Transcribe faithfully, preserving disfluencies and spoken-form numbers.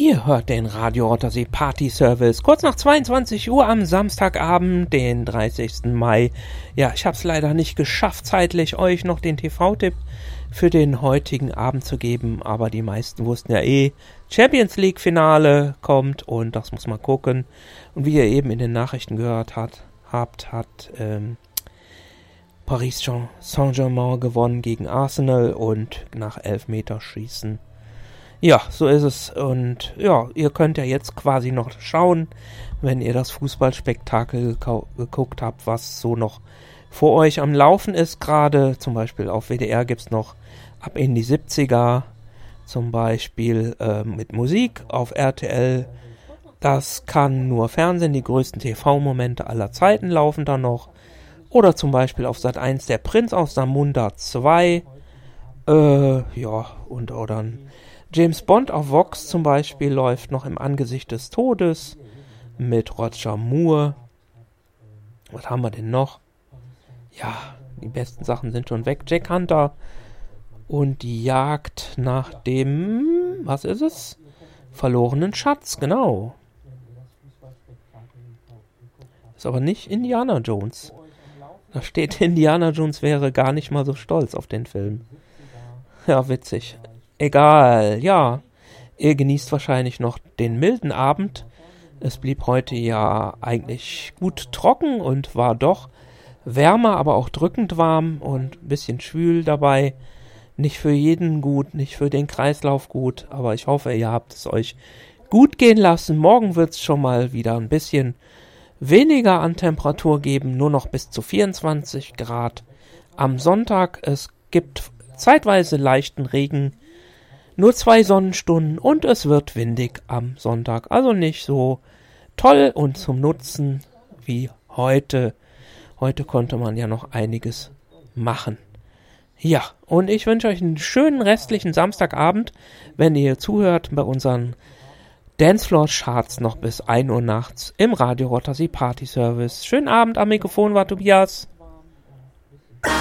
Ihr hört den Radio Rothersee Party Service kurz nach zweiundzwanzig Uhr am Samstagabend, den dreißigsten Mai. Ja, ich habe es leider nicht geschafft, zeitlich euch noch den T V-Tipp für den heutigen Abend zu geben, aber die meisten wussten ja eh, Champions League Finale kommt und das muss man gucken. Und wie ihr eben in den Nachrichten gehört hat, habt, hat ähm, Paris Saint-Germain gewonnen gegen Arsenal und nach Elfmeterschießen. Ja, so ist es. Und ja, ihr könnt ja jetzt quasi noch schauen, wenn ihr das Fußballspektakel gekau- geguckt habt, was so noch vor euch am Laufen ist gerade. Zum Beispiel auf W D R gibt's noch ab in die siebziger, zum Beispiel äh, mit Musik auf R T L. Das kann nur Fernsehen, die größten T V-Momente aller Zeiten laufen da noch. Oder zum Beispiel auf Sat eins der Prinz aus Zamunda zwei. Äh, ja, und oder ein James Bond auf Vox zum Beispiel läuft noch im Angesicht des Todes mit Roger Moore. Was haben wir denn noch? Ja, die besten Sachen sind schon weg. Jack Hunter und die Jagd nach dem, was ist es? Verlorenen Schatz, genau. Ist aber nicht Indiana Jones. Da steht, Indiana Jones wäre gar nicht mal so stolz auf den Film. Ja, witzig. Egal, ja. Ihr genießt wahrscheinlich noch den milden Abend. Es blieb heute ja eigentlich gut trocken und war doch wärmer, aber auch drückend warm und ein bisschen schwül dabei. Nicht für jeden gut, nicht für den Kreislauf gut, aber ich hoffe, ihr habt es euch gut gehen lassen. Morgen wird es schon mal wieder ein bisschen weniger an Temperatur geben, nur noch bis zu vierundzwanzig Grad. Am Sonntag, es gibt zeitweise leichten Regen, nur zwei Sonnenstunden und es wird windig am Sonntag. Also nicht so toll und zum Nutzen wie heute. Heute konnte man ja noch einiges machen. Ja, und ich wünsche euch einen schönen restlichen Samstagabend, wenn ihr zuhört bei unseren Dancefloor-Charts noch bis ein Uhr nachts im Radio Rothersee Party Service. Schönen Abend, am Mikrofon war Tobias.